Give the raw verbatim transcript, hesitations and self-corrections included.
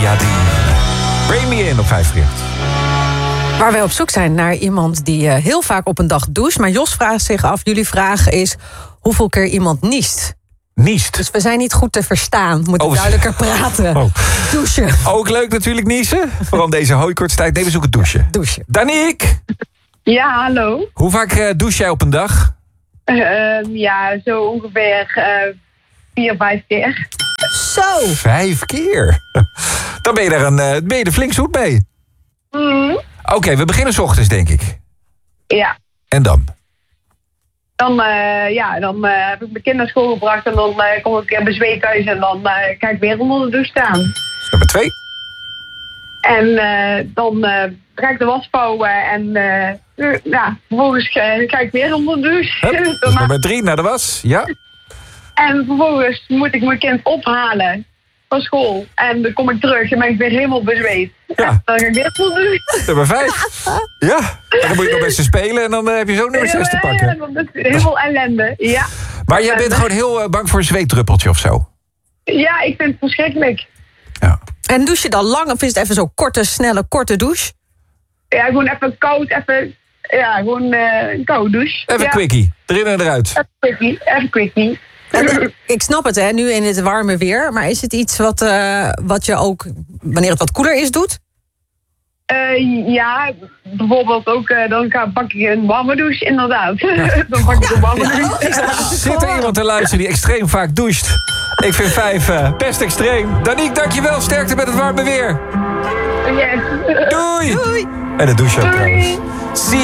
via drie. Bring me in op vijf drie acht. Waar wij op zoek zijn naar iemand die uh, heel vaak op een dag doucht. Maar Jos vraagt zich af, jullie vraag is hoeveel keer iemand niest. Niest. Dus we zijn niet goed te verstaan. We moeten Oh. duidelijker praten. Oh. Douchen. Ook leuk natuurlijk niezen. Vooral deze hooikortstijd. Nee, we zoeken douchen. Douchen. Daniek, Ja, hallo. hoe vaak uh, douche jij op een dag? Uh, ja, zo ongeveer uh, vier, vijf keer. Zo. Vijf keer. Dan ben je er, een, uh, ben je er flink zoet mee. Mm. Oké, okay, we beginnen 's ochtends, denk ik. Ja. En dan? Dan, uh, ja, dan uh, heb ik mijn kind naar school gebracht en dan uh, kom ik uh, bezweet thuis en dan uh, ga ik weer onder de douche staan. Nummer twee. En uh, dan uh, ga ik de was vouwen en uh, uh, ja, vervolgens uh, ga ik weer onder de douche. Hup, dat is nummer drie, naar de was. Ja. En vervolgens moet ik mijn kind ophalen van school. En dan kom ik terug en ben ik weer helemaal bezweet. Ja. En dan ga ik weer onder de douche. Nummer vijf. Ja. En dan moet je nog best spelen en dan uh, heb je zo nummer zes te pakken. Ja, dat is helemaal ellende, ja. Maar jij bent gewoon heel uh, bang voor een zweetdruppeltje of zo? Ja, ik vind het verschrikkelijk. Ja. En douche je dan lang of is het even zo'n korte, snelle, korte douche? Ja, gewoon even koud, even... Ja, gewoon uh, een koude douche. Even ja. quickie. Erin en eruit. Even quickie, even quickie. En, ik snap het, hè, nu in het warme weer. Maar is het iets wat, uh, wat je ook, wanneer het wat koeler is, doet? Uh, ja, bijvoorbeeld ook, uh, dan ga, pak ik een warme douche, inderdaad. Dan pak ik een warme douche. Zit er iemand te luisteren die extreem vaak doucht? Ik vind vijf uh, best extreem. Daniek, dankjewel. Sterkte met het warme weer. Yes. Doei. Doei. En de douche ook Doei. trouwens. Zie